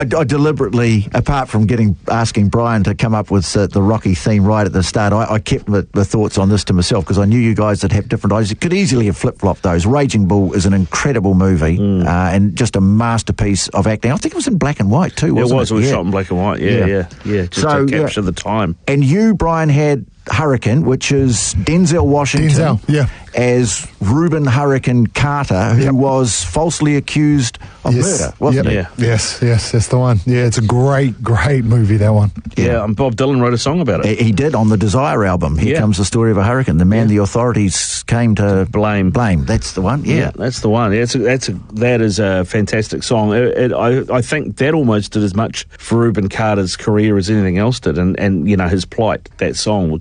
I deliberately, apart from asking Brian to come up with the Rocky theme right at the start, I kept the thoughts on this to myself because I knew you guys that have different ideas. Could easily have flip-flopped those. Raging Bull is an incredible movie and just a masterpiece of acting. I think it was in black and white too, wasn't it? It was shot in black and white, yeah. Just to capture the time. And you, Brian, had Hurricane, which is Denzel Washington as Reuben Hurricane Carter, who was falsely accused of murder, wasn't he? Yes, that's the one. Yeah, it's a great movie, that one. Yeah, and Bob Dylan wrote a song about it. He did on the Desire album. Here Comes the Story of a Hurricane. The man the authorities came to blame. That's the one. Yeah, that's the one. That is a fantastic song. I think that almost did as much for Reuben Carter's career as anything else did, and his plight. That song